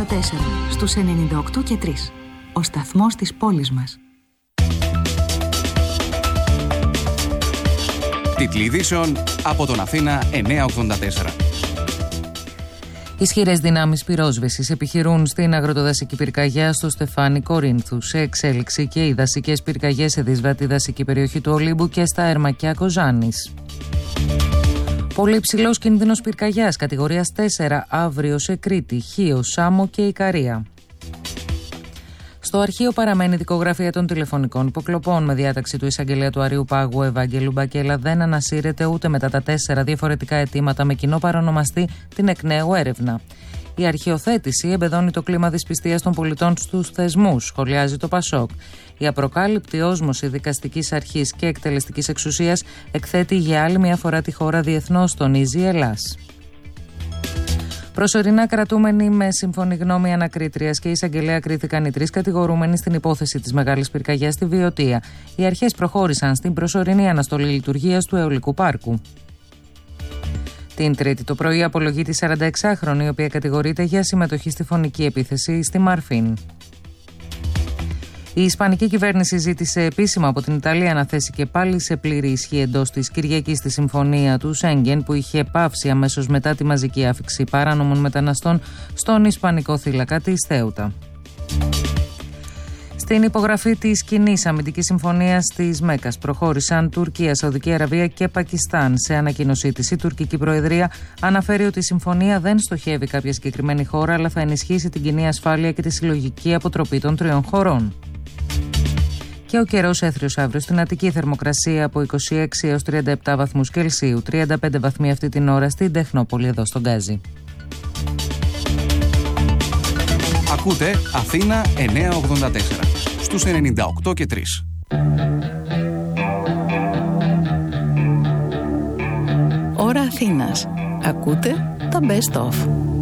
στους 98 και 3. Ο σταθμός της πόλης μας. Τίτλοι ειδήσεων από τον Αθήνα 984. Ισχυρές δυνάμεις πυρόσβεσης επιχειρούν στην αγροτοδασική πυρκαγιά στο Στεφάνι Κορίνθου. Σε εξέλιξη και οι δασικές πυρκαγιές σε δύσβατη δασική περιοχή του Ολύμπου και στα Ερμακιά Κοζάνης. Πολύ υψηλός κίνδυνος πυρκαγιάς κατηγορίας 4 αύριο σε Κρήτη, Χίο, Σάμο και Ικαρία. Στο αρχείο παραμένει η δικογραφία των τηλεφωνικών υποκλοπών. Με διάταξη του εισαγγελέα του Αρείου Πάγου Ευάγγελου Μπακέλα δεν ανασύρεται ούτε μετά τα 4 διαφορετικά αιτήματα με κοινό παρονομαστή την εκ νέου έρευνα. Η αρχιοθέτηση εμπεδώνει το κλίμα δυσπιστίας των πολιτών στους θεσμούς, σχολιάζει το Πασόκ. Η απροκάλυπτη όσμωση δικαστικής αρχής και εκτελεστικής εξουσίας εκθέτει για άλλη μια φορά τη χώρα διεθνώς, τονίζει η Ελλάς. Προσωρινά κρατούμενοι με σύμφωνη γνώμη ανακρίτριας και εισαγγελέα κρίθηκαν οι 3 κατηγορούμενοι στην υπόθεση της μεγάλης πυρκαγιάς στη Βιωτία. Οι αρχές προχώρησαν στην προσωρινή αναστολή λειτουργίας του αιωλικού πάρκου. Την Τρίτη το πρωί απολογεί τη 46χρονη, η οποία κατηγορείται για συμμετοχή στη φωνική επίθεση στη Μαρφίν. Η Ισπανική κυβέρνηση ζήτησε επίσημα από την Ιταλία να θέσει και πάλι σε πλήρη ισχύ εντός της Κυριακής τη συμφωνία του Σέγγεν που είχε πάυσει αμέσως μετά τη μαζική άφιξη παράνομων μεταναστών στον Ισπανικό θύλακα της Θέουτα. Στην υπογραφή της κοινής αμυντικής συμφωνίας της Μέκκας προχώρησαν Τουρκία, Σαουδική Αραβία και Πακιστάν. Σε ανακοίνωσή της, η τουρκική προεδρία αναφέρει ότι η συμφωνία δεν στοχεύει κάποια συγκεκριμένη χώρα, αλλά θα ενισχύσει την κοινή ασφάλεια και τη συλλογική αποτροπή των 3 χωρών. Και ο καιρός έθριος αύριο στην Αττική, θερμοκρασία από 26 έως 37 βαθμούς Κελσίου, 35 βαθμοί αυτή την ώρα στην Τεχνόπολη εδώ στον Γκάζι. Ακούτε Αθήνα 984 στους 98 και 3. Ώρα Αθήνας. Ακούτε τα Best Of.